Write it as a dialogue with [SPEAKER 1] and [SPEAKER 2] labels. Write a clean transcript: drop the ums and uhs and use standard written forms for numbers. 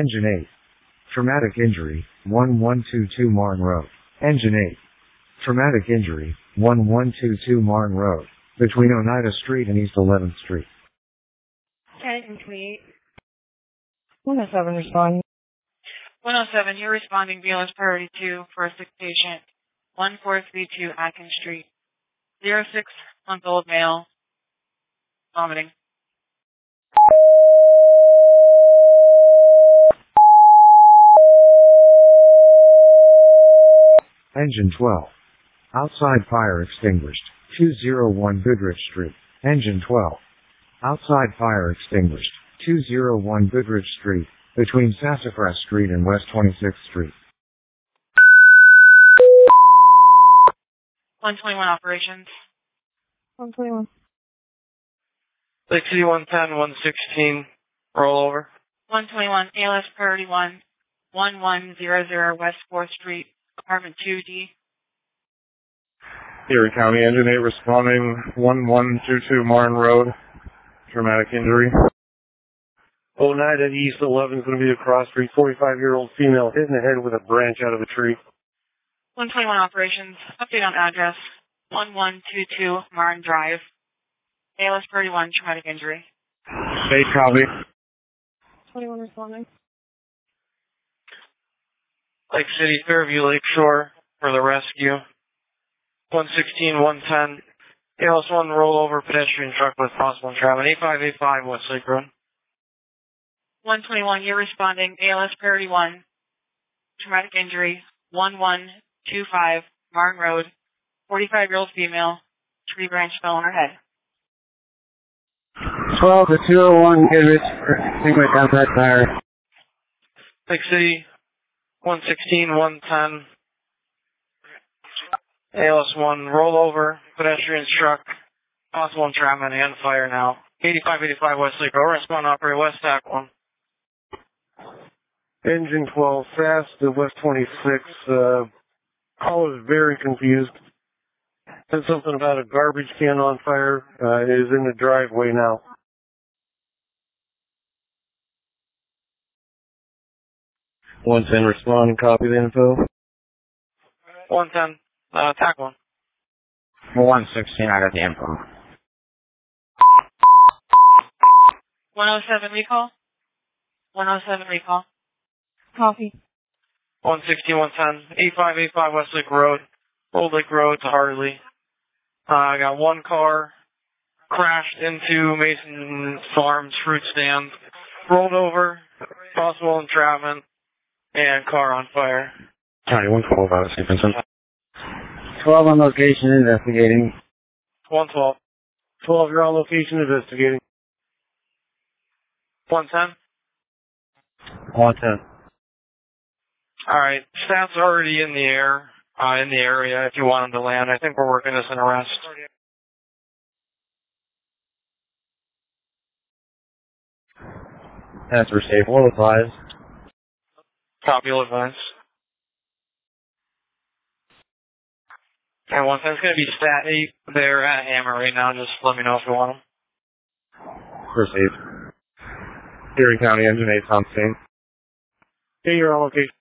[SPEAKER 1] Engine 8. Traumatic injury, 1122 Marne Road. Engine 8. Traumatic injury, 1122 Marne Road, between Oneida Street and East 11th Street.
[SPEAKER 2] Okay, complete.
[SPEAKER 3] 107 responding.
[SPEAKER 2] 107, you're responding BLS priority 2 for a sick patient, 1432 Atkins Street. 06-month-old male, vomiting.
[SPEAKER 1] Engine 12. Outside fire extinguished, 201 Goodrich Street. Engine 12. Outside fire extinguished, 201 Goodrich Street, between Sassafras Street and West 26th Street.
[SPEAKER 2] 121 operations.
[SPEAKER 3] 121.
[SPEAKER 4] Lake City 110, 116, rollover.
[SPEAKER 2] 121, ALS priority 1, 1100 West 4th Street, apartment 2D.
[SPEAKER 4] Erie County Engine 8 responding, 1122 Marne Road, traumatic injury. Oneida East 11 is going to be a cross street, 45-year-old female hit in the head with a branch out of a tree.
[SPEAKER 2] 121 operations, update on address, 1122 Marne Drive. ALS priority 1, traumatic injury.
[SPEAKER 4] State copy.
[SPEAKER 3] 21 responding.
[SPEAKER 4] Lake City, Fairview, Lakeshore for the rescue. 116, 110. ALS 1 rollover pedestrian truck with possible entrapment. 8585 Westlake Road.
[SPEAKER 2] 121, you're responding ALS priority 1, traumatic injury, 1125 Marne Road, 45-year-old female, tree branch fell on her head.
[SPEAKER 5] 12 to 201 Goodrich, Single contact fire.
[SPEAKER 4] Lake City, 116, 110. ALS 1 rollover, pedestrian struck, possible entrapment and fire now. 8585 Westlake Road, respond operator West TAC 1. Engine 12 fast to West 26. Call is very confused. Said something about a garbage can on fire. Is in the driveway now. 110 responding, copy the info. 110, TAC 1.
[SPEAKER 5] 116, I got the info.
[SPEAKER 2] 107 recall. 107 recall.
[SPEAKER 3] Copy.
[SPEAKER 4] 116, 110, 8585 Westlake Road, Old Lake Road to Harley. I got one car crashed into Mason Farms fruit stand, rolled over, possible entrapment, and car on fire.
[SPEAKER 5] County 112 out of St. Vincent. 12 on location investigating.
[SPEAKER 4] 112. 12, you're on location investigating. 110.
[SPEAKER 5] 110.
[SPEAKER 4] Alright, staff's already in the air, in the area if you want them to land. I think we're working this in arrest.
[SPEAKER 5] Answer safe, well advised.
[SPEAKER 4] Copy, will advise. And 110's going to be stat 8 there at Hammer right now. Just let me know if you want them.
[SPEAKER 5] Received. Erie County Engine 8 on scene.
[SPEAKER 4] Okay, you're on location.